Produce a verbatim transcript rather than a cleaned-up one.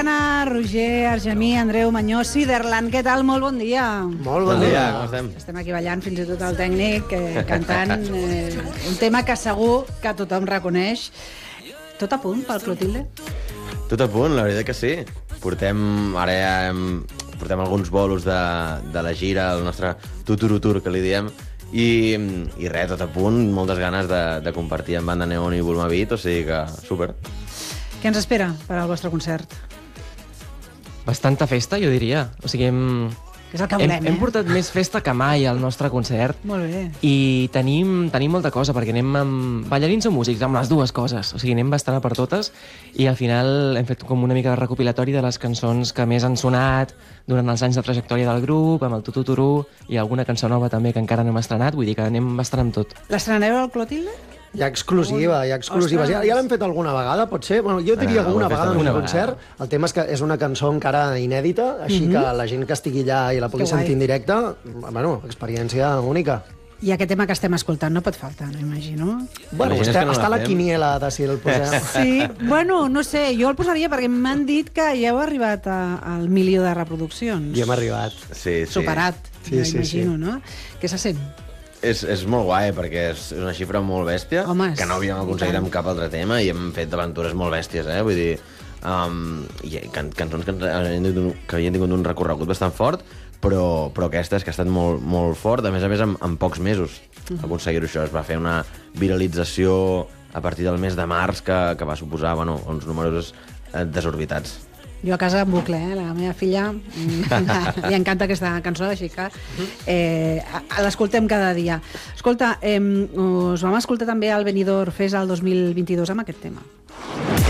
Anna, Roger, Argemí, Andreu, Mañó, Siderland, què tal? Molt bon dia. Molt bon dia, com estem? Estem aquí ballant, fins i tot el tècnic, eh, cantant eh, un tema que segur que tothom reconeix. Tot a punt pel Clotilde? Tot a punt, la veritat que sí. Portem, ara ja hem, portem alguns bolos de, de la gira, el nostre tuturutur, que li diem, i, i res, tot a punt, moltes ganes de, de compartir amb Banda Neon i Bulma Beat, o sigui que super. Què ens espera per al vostre concert? Bastanta festa, jo diria. O sigui, hem, Que és el que hem, volem, hem eh? portat més festa que mai al nostre concert. Molt bé. I tenim, tenim molta cosa, perquè anem amb ballarins o músics, amb les dues coses. O sigui, anem bastant a per totes, i al final hem fet com una mica de recopilatori de les cançons que més han sonat durant els anys de trajectòria del grup, amb el Tututuru, i alguna cançó nova també que encara no hem estrenat, vull dir que anem bastant amb tot. L'estreneu al Clotilde? Hi ha exclusiva, hi ha exclusiva. Ja, ja l'hem fet alguna vegada, pot ser? Bueno, jo diria que una vegada en un concert. El tema és que és una cançó encara inèdita, així que la gent que estigui allà i la pugui sentir en directe, bueno, experiència única. I aquest tema que estem escoltant no pot faltar, no imagino? Bueno, està, està la quiniela de si el posem. Sí, bueno, no sé, jo el posaria perquè m'han dit que ja heu arribat a, al milió de reproduccions. I hem arribat. Sí, sí. Superat, Sí, ja sí, imagino, sí. no? Què se sent? És, és molt guai, perquè és una xifra molt bèstia, Home, que no havíem aconseguit amb cap altre tema, i hem fet aventures molt bèsties, eh? Vull dir, um, i can, cançons que, havien tingut, que havien tingut un recorregut bastant fort, però, però aquesta és que ha estat molt, molt fort, a més a més en, en pocs mesos aconseguir-ho. Això es va fer una viralització a partir del mes de març que, que va suposar, bueno, uns números eh, desorbitats. Jo a casa en bucle, eh? La meva filla li encanta aquesta cançó, així que eh, l'escoltem cada dia. Escolta, eh, us vam escoltar també al Benidorm Fest el dos mil vint-i-dos amb aquest tema.